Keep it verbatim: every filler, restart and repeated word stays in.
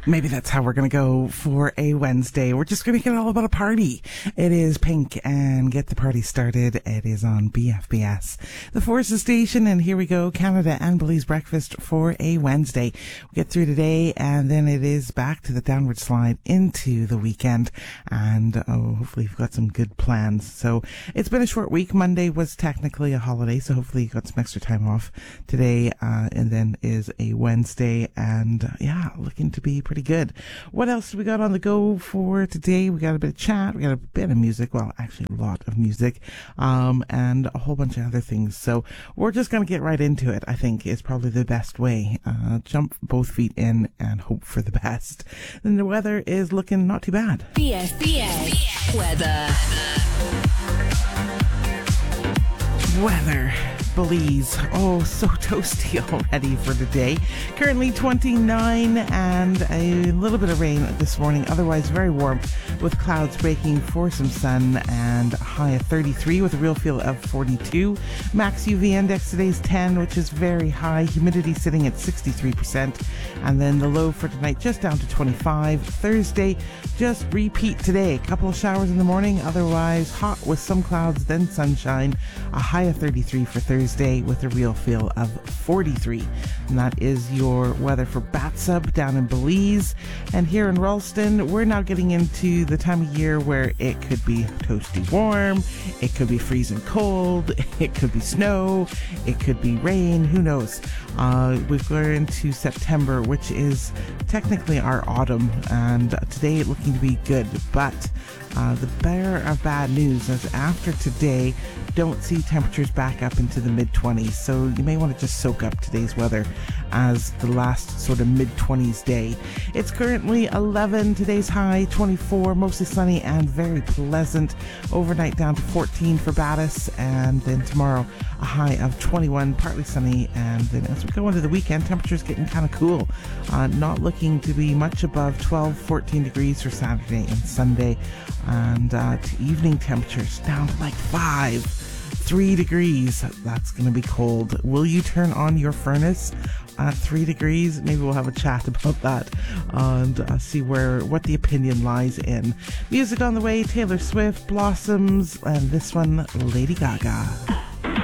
Maybe that's how we're going to go for a Wednesday. We're just going to make it all about a party. It is Pink and Get the Party Started. It is on B F B S, the Forces Station, and here we go, Canada and Belize breakfast for a Wednesday. We get through today, and then it is back to the downward slide into the weekend, and oh, hopefully you've got some good plans. So it's been a short week. Monday was technically a holiday, so hopefully you got some extra time off today, uh, and then is a Wednesday, and uh, yeah, looking to be pretty good. What else do we got on the go for today? We got a bit of chat, we got a bit of music, well, actually a lot of music, um, and a whole bunch of other things. So we're just going to get right into it, I think is probably the best way. Uh, jump both feet in and hope for the best. And the weather is looking not too bad. B F B S weather. Weather. Belize. Oh, so toasty already for today. Currently twenty-nine and a little bit of rain this morning. Otherwise very warm with clouds breaking for some sun and a high of thirty-three with a real feel of forty-two. Max U V index today is ten, which is very high. Humidity sitting at sixty-three percent. And then the low for tonight just down to twenty-five. Thursday, just repeat today. A couple of showers in the morning. Otherwise hot with some clouds, then sunshine. A high of thirty-three for Thursday. Thursday with a real feel of forty-three. And that is your weather for Batsub down in Belize. And here in Ralston, we're now getting into the time of year where it could be toasty warm, it could be freezing cold, it could be snow, it could be rain, who knows. Uh, we've gone into September, which is technically our autumn, and today looking to be good, but Uh, the bearer of bad news is after today, don't see temperatures back up into the mid twenties. So you may want to just soak up today's weather as the last sort of mid twenties day. It's currently eleven, today's high twenty-four, mostly sunny and very pleasant. Overnight down to fourteen for Battis, and then tomorrow a high of twenty-one, partly sunny. And then as we go into the weekend, temperatures getting kind of cool. Uh, not looking to be much above twelve, fourteen degrees for Saturday and Sunday. And uh, to evening temperatures down to like five, three degrees. That's going to be cold. Will you turn on your furnace at three degrees? Maybe we'll have a chat about that and uh, see where what the opinion lies in. Music on the way, Taylor Swift, Blossoms, and this one, Lady Gaga.